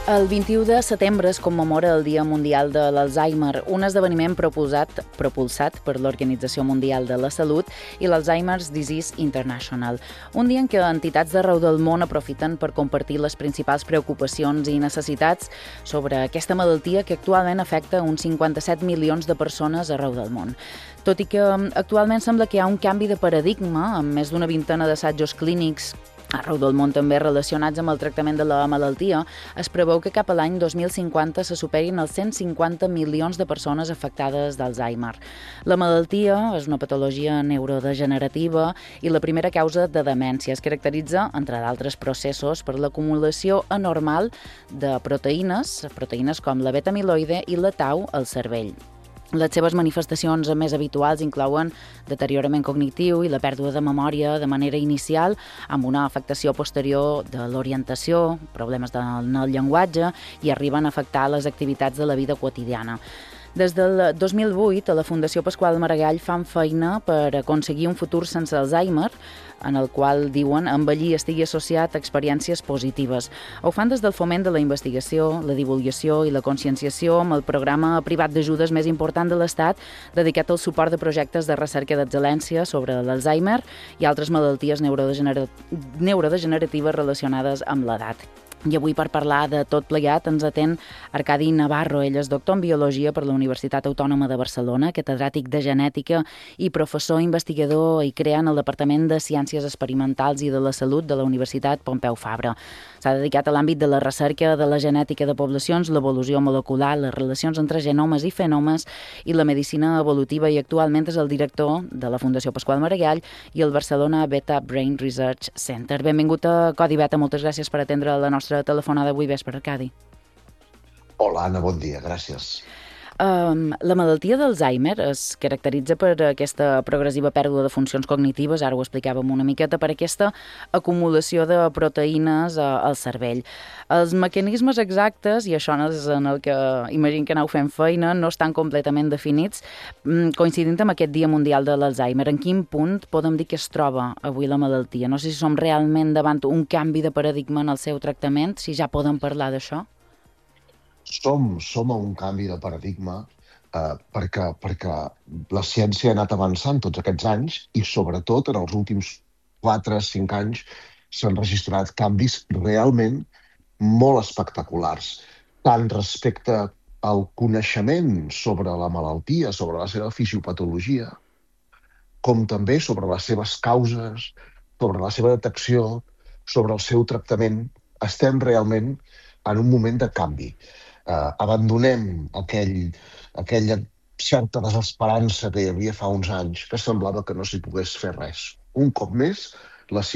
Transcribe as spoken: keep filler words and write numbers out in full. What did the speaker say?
El vint-i-u de setembre es commemora el Dia Mundial de l'Alzheimer, un esdeveniment proposat, propulsat per l'Organització Mundial de la Salut i l'Alzheimer's Disease International. Un dia en què entitats d'arreu del món aprofiten per compartir les principals preocupacions i necessitats sobre aquesta malaltia que actualment afecta uns cinquanta-set milions de persones arreu del món. Tot i que actualment sembla que hi ha un canvi de paradigma, amb més d'una vintena d'assajos clínics arreu del món també relacionats amb el tractament de la malaltia, es preveu que cap a l'any dos mil cinquanta se superin els cent cinquanta milions de persones afectades d'Alzheimer. La malaltia és una patologia neurodegenerativa i la primera causa de demència. Es caracteritza, entre d'altres processos, per l'acumulació anormal de proteïnes, proteïnes com la beta-amiloide i la tau al cervell. Les seves manifestacions més habituals inclouen deteriorament cognitiu i la pèrdua de memòria de manera inicial, amb una afectació posterior de l'orientació, problemes en el llenguatge i arriben a afectar les activitats de la vida quotidiana. Des del dos mil vuit, a la Fundació Pasqual Maragall fan feina per aconseguir un futur sense Alzheimer, en el qual, diuen, envellir estigui associat a experiències positives. Ho fan des del foment de la investigació, la divulgació i la conscienciació amb el programa privat d'ajudes més important de l'Estat dedicat al suport de projectes de recerca d'excel·lència sobre l'Alzheimer i altres malalties neurodegener... neurodegeneratives relacionades amb l'edat. I avui, per parlar de tot plegat, ens atén Arcadi Navarro. Ell és doctor en Biologia per la Universitat Autònoma de Barcelona, catedràtic de Genètica i professor investigador i creant el Departament de Ciències Experimentals i de la Salut de la Universitat Pompeu Fabra. S'ha dedicat a l'àmbit de la recerca de la genètica de poblacions, l'evolució molecular, les relacions entre genomes i fenomes i la medicina evolutiva, i actualment és el director de la Fundació Pasqual Maragall i el Barcelona Beta Brain Research Center. Benvingut a Codi Beta, moltes gràcies per atendre la nostra telefonada avui vespre, Arcadi. Hola, Anna, bon dia, gràcies. Um, la malaltia d'Alzheimer es caracteritza per aquesta progressiva pèrdua de funcions cognitives, ara ho explicàvem una miqueta, per aquesta acumulació de proteïnes al cervell. Els mecanismes exactes, i això és en el que imagino que aneu fent feina, no estan completament definits, coincidint amb aquest Dia Mundial de l'Alzheimer. En quin punt podem dir que es troba avui la malaltia? No sé si som realment davant un canvi de paradigma en el seu tractament, si ja podem parlar d'això. Som, som a un canvi de paradigma eh, perquè, perquè la ciència ha anat avançant tots aquests anys i, sobretot, en els últims quatre a cinc anys s'han registrat canvis realment molt espectaculars, tant respecte al coneixement sobre la malaltia, sobre la seva fisiopatologia, com també sobre les seves causes, sobre la seva detecció, sobre el seu tractament. Estem realment en un moment de canvi. Uh, abandonem aquell, aquella certa desesperança que hi havia fa uns anys, que semblava que no s'hi pogués fer res. Un cop més, la